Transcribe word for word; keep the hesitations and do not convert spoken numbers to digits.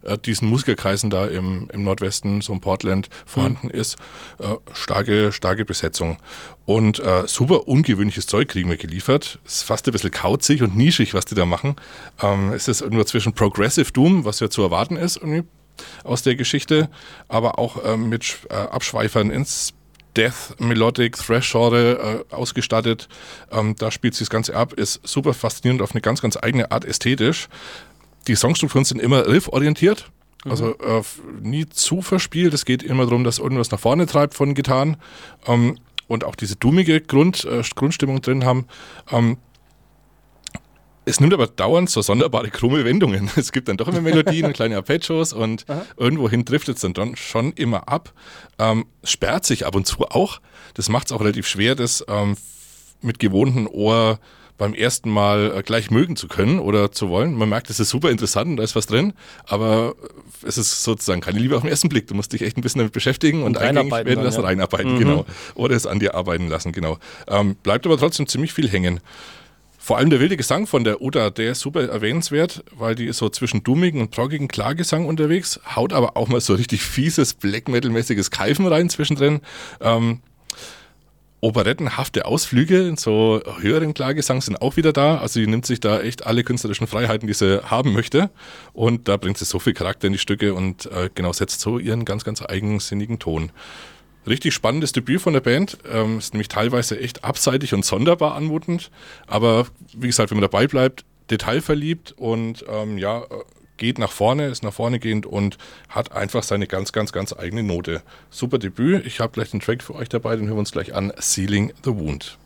äh, diesen Musikerkreisen da im, im Nordwesten, so in Portland, vorhanden mhm. ist. Äh, starke, starke Besetzung. Und äh, super ungewöhnliches Zeug kriegen wir geliefert. Es ist fast ein bisschen kauzig und nischig, was die da machen. Ähm, es ist irgendwo zwischen Progressive Doom, was ja zu erwarten ist irgendwie aus der Geschichte, aber auch äh, mit äh, Abschweifern ins Death, Melodic, Thrash-Genre äh, ausgestattet. Ähm, da spielt sich das Ganze ab, ist super faszinierend auf eine ganz, ganz eigene Art ästhetisch. Die Songstrukturen sind immer rifforientiert, mhm. also äh, nie zu verspielt. Es geht immer darum, dass irgendwas nach vorne treibt von Gitarren ähm, und auch diese dummige Grund, äh, Grundstimmung drin haben. Ähm, Es nimmt aber dauernd so sonderbare krumme Wendungen. Es gibt dann doch immer Melodien und kleine Arpeggios und Aha. irgendwohin driftet es dann, dann schon immer ab. Ähm, sperrt sich ab und zu auch. Das macht es auch relativ schwer, das ähm, mit gewohntem Ohr beim ersten Mal äh, gleich mögen zu können oder zu wollen. Man merkt, es ist super interessant und da ist was drin, aber es ist sozusagen keine Liebe auf den ersten Blick. Du musst dich echt ein bisschen damit beschäftigen und, und eingängig werden lassen, ja. reinarbeiten, mhm. genau. Oder es an dir arbeiten lassen, genau. Ähm, bleibt aber trotzdem ziemlich viel hängen. Vor allem der wilde Gesang von der Uta, der ist super erwähnenswert, weil die ist so zwischen dummigen und proggigen Klargesang unterwegs, haut aber auch mal so richtig fieses, Black-Metal-mäßiges Keifen rein zwischendrin. Ähm, operettenhafte Ausflüge in so höheren Klargesang sind auch wieder da. Also sie nimmt sich da echt alle künstlerischen Freiheiten, die sie haben möchte. Und da bringt sie so viel Charakter in die Stücke und äh, genau setzt so ihren ganz, ganz eigensinnigen Ton. Richtig spannendes Debüt von der Band, ähm, ist nämlich teilweise echt abseitig und sonderbar anmutend, aber wie gesagt, wenn man dabei bleibt, detailverliebt und ähm, ja, geht nach vorne, ist nach vorne gehend und hat einfach seine ganz, ganz, ganz eigene Note. Super Debüt, ich habe gleich den Track für euch dabei, den hören wir uns gleich an, Sealing the Wound.